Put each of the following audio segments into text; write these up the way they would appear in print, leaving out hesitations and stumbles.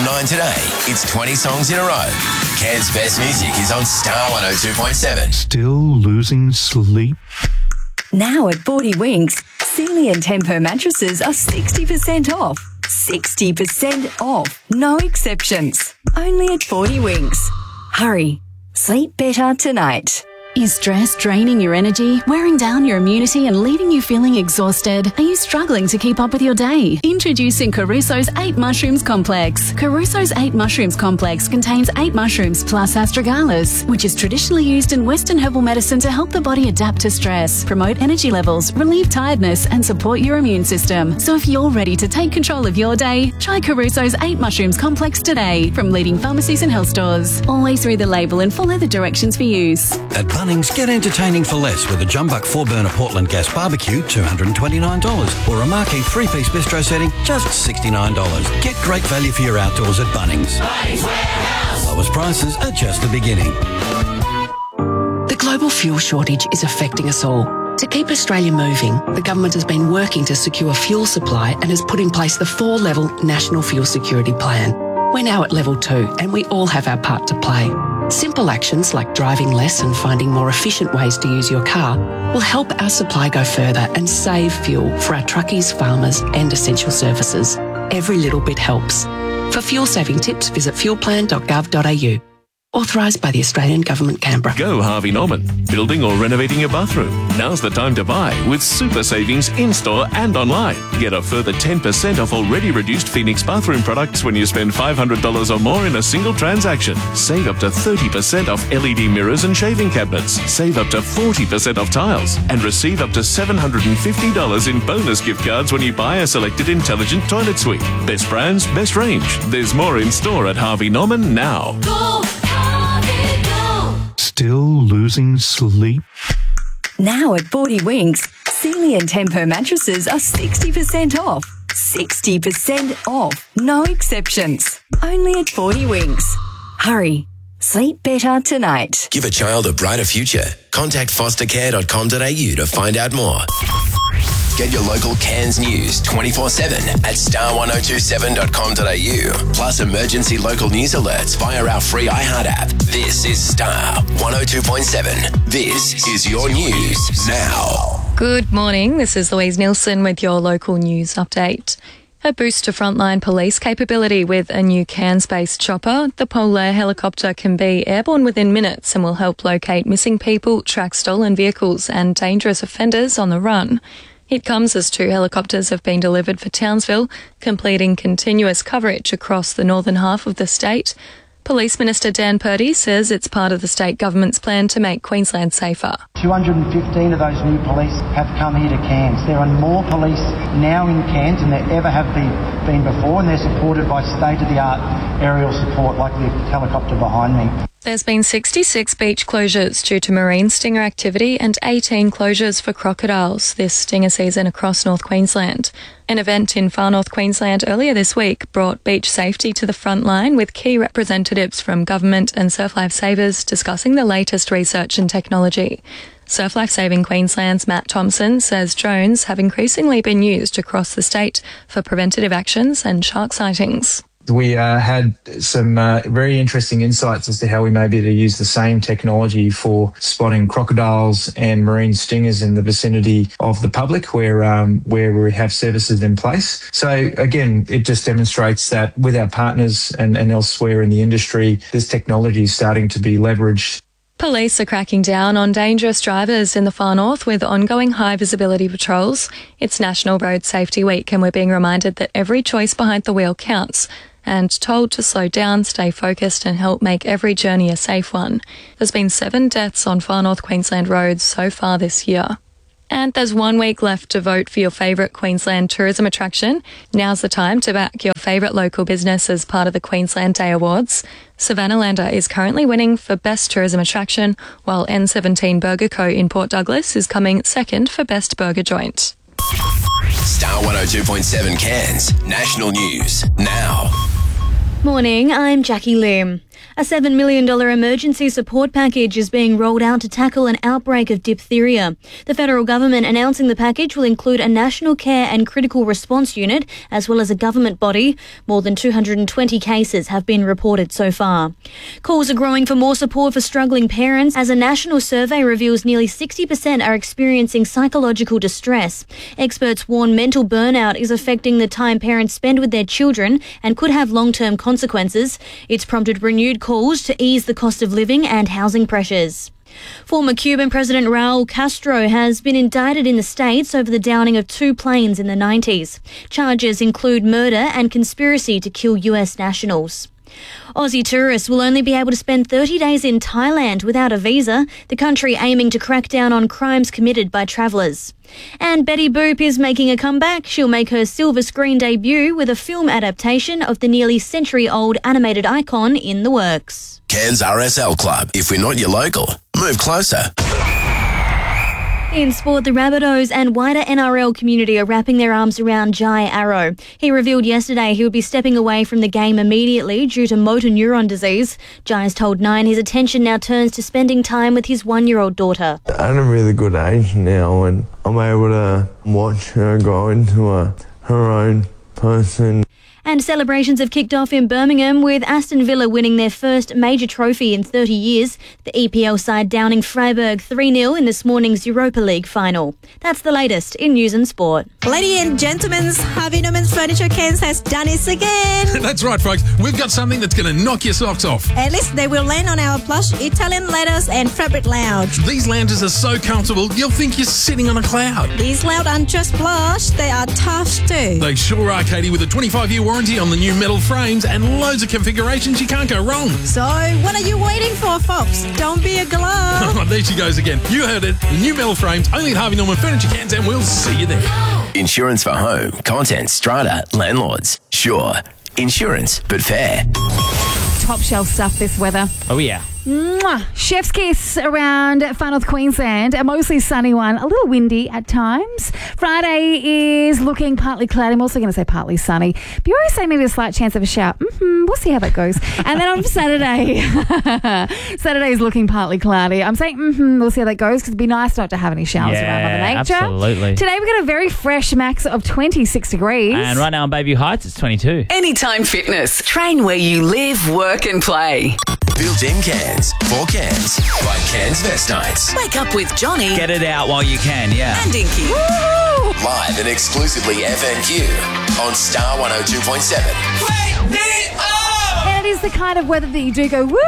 9 today. It's 20 songs in a row. Cairns' best music is on Star 102.7. Still losing sleep? Now at 40 Winks, Sealy and Tempo mattresses are 60% off. 60% off. No exceptions. Only at 40 Winks. Hurry. Sleep better tonight. Is stress draining your energy, wearing down your immunity and leaving you feeling exhausted? Are you struggling to keep up with your day? Introducing Caruso's 8 Mushrooms Complex. Caruso's 8 Mushrooms Complex contains 8 mushrooms plus astragalus, which is traditionally used in Western herbal medicine to help the body adapt to stress, promote energy levels, relieve tiredness and support your immune system. So if you're ready to take control of your day, try Caruso's 8 Mushrooms Complex today from leading pharmacies and health stores. Always read the label and follow the directions for use. At Bunnings, get entertaining for less with a Jumbuck 4-burner Portland gas barbecue, $229, or a marquee 3-piece bistro setting, just $69. Get great value for your outdoors at Bunnings. Lowest prices are just the beginning. The global fuel shortage is affecting us all. To keep Australia moving, the government has been working to secure fuel supply and has put in place the 4-level National Fuel Security Plan. We're now at level 2 and we all have our part to play. Simple actions like driving less and finding more efficient ways to use your car will help our supply go further and save fuel for our truckies, farmers and essential services. Every little bit helps. For fuel saving tips, visit fuelplan.gov.au. Authorised by the Australian Government, Canberra. Go Harvey Norman. Building or renovating your bathroom? Now's the time to buy with super savings in-store and online. Get a further 10% off already reduced Phoenix bathroom products when you spend $500 or more in a single transaction. Save up to 30% off LED mirrors and shaving cabinets. Save up to 40% off tiles. And receive up to $750 in bonus gift cards when you buy a selected intelligent toilet suite. Best brands, best range. There's more in store at Harvey Norman now. Still losing sleep? Now at 40 Winks, Sealy and Tempo mattresses are 60% off. 60% off. No exceptions. Only at 40 Winks. Hurry. Sleep better tonight. Give a child a brighter future. Contact fostercare.com.au to find out more. Get your local Cairns news 24/7 at star1027.com.au. Plus emergency local news alerts via our free iHeart app. This is Star 102.7. This is your news now. Good morning. This is Louise Nielsen with your local news update. A boost to frontline police capability with a new Cairns-based chopper. The Polair helicopter can be airborne within minutes and will help locate missing people, track stolen vehicles and dangerous offenders on the run. It comes as 2 helicopters have been delivered for Townsville, completing continuous coverage across the northern half of the state. Police Minister Dan Purdy says it's part of the state government's plan to make Queensland safer. 215 of those new police have come here to Cairns. There are more police now in Cairns than there ever have been before, and they're supported by state-of-the-art aerial support like the helicopter behind me. There's been 66 beach closures due to marine stinger activity and 18 closures for crocodiles this stinger season across North Queensland. An event in far North Queensland earlier this week brought beach safety to the front line with key representatives from government and Surf Life Savers discussing the latest research and technology. Surf Life Saving Queensland's Matt Thompson says drones have increasingly been used across the state for preventative actions and shark sightings. We had some very interesting insights as to how we may be able to use the same technology for spotting crocodiles and marine stingers in the vicinity of the public where we have services in place. So again, it just demonstrates that with our partners and elsewhere in the industry, this technology is starting to be leveraged. Police are cracking down on dangerous drivers in the far north with ongoing high visibility patrols. It's National Road Safety Week and we're being reminded that every choice behind the wheel counts and told to slow down, stay focused and help make every journey a safe one. There's been 7 deaths on far north Queensland roads so far this year. And there's 1 week left to vote for your favourite Queensland tourism attraction. Now's the time to back your favourite local business as part of the Queensland Day Awards. Savannah is currently winning for Best Tourism Attraction, while N17 Burger Co. in Port Douglas is coming second for Best Burger Joint. Star 102.7 Cairns. National news now. Morning, I'm Jackie Loom. A $7 million emergency support package is being rolled out to tackle an outbreak of diphtheria. The federal government announcing the package will include a national care and critical response unit, as well as a government body. More than 220 cases have been reported so far. Calls are growing for more support for struggling parents, as a national survey reveals nearly 60% are experiencing psychological distress. Experts warn mental burnout is affecting the time parents spend with their children and could have long-term consequences. It's prompted renewed calls to ease the cost of living and housing pressures. Former Cuban President Raul Castro has been indicted in the States over the downing of 2 planes in the 90s. Charges include murder and conspiracy to kill US nationals. Aussie tourists will only be able to spend 30 days in Thailand without a visa, the country aiming to crack down on crimes committed by travellers. And Betty Boop is making a comeback. She'll make her silver screen debut with a film adaptation of the nearly century-old animated icon in the works. Cairns RSL Club. If we're not your local, move closer. In sport, the Rabbitohs and wider NRL community are wrapping their arms around Jai Arrow. He revealed yesterday he will be stepping away from the game immediately due to motor neuron disease. Jai's told Nine his attention now turns to spending time with his 1-year-old daughter. I'm at a really good age now, and I'm able to watch her grow into her own person. And celebrations have kicked off in Birmingham, with Aston Villa winning their first major trophy in 30 years. The EPL side downing Freiburg 3-0 in this morning's Europa League final. That's the latest in news and sport. Ladies and gentlemen, Harvey Norman's Furniture Cairns has done it again. That's right, folks. We've got something that's going to knock your socks off. At least they will land on our plush Italian leathers and fabric lounge. These lounges are so comfortable, you'll think you're sitting on a cloud. These lounge aren't just plush, they are tough too. They sure are, Katie, with a 25-year warranty on the new metal frames and loads of configurations. You can't go wrong. So, what are you waiting for, folks? Don't be a glove. Oh, there she goes again. You heard it. The new metal frames, only at Harvey Norman Furniture Cairns, and we'll see you there. Insurance for home, content, strata, landlords. Sure. Insurance, but fair. Top shelf stuff this weather. Oh, yeah. Mwah. Chef's kiss around Far North Queensland. A mostly sunny one, a little windy at times. Friday is looking partly cloudy. I'm also going to say partly sunny. Bureau say maybe a slight chance of a shower. We'll see how that goes. And then on Saturday, Saturday is looking partly cloudy. I'm saying we'll see how that goes, because it'd be nice not to have any showers around Mother Nature. Absolutely. Today we've got a very fresh max of 26 degrees. And right now on Bayview Heights, it's 22. Anytime Fitness. Train where you live, work and play. Built-in Cairns. For Cairns. By Cairns Vest Nights. Wake up with Johnny. Get it out while you can, yeah. And Dinky. Woo! Live and exclusively FNQ on Star 102.7. Wake me up! And it is the kind of weather that you do go, woo!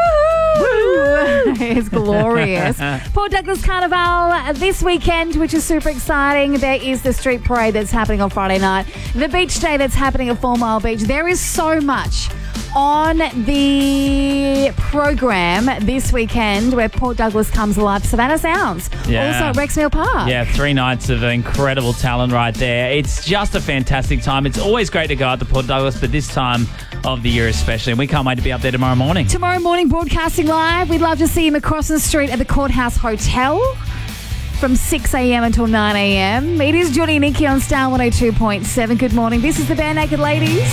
It's glorious. Port Douglas Carnival this weekend, which is super exciting. There is the street parade that's happening on Friday night. The beach day that's happening at 4 Mile Beach. There is so much on the program this weekend where Port Douglas comes alive. Savannah Sounds. Yeah. Also at Rexmill Park. Yeah, 3 nights of incredible talent right there. It's just a fantastic time. It's always great to go out to Port Douglas, but this time of the year especially. And we can't wait to be up there tomorrow morning. Tomorrow morning, broadcasting live. We'd love to see him across the street at the Courthouse Hotel from 6 a.m. until 9 a.m. It is Johnny and Nikki on Star 102.7. Good morning. This is the Bare Naked Ladies.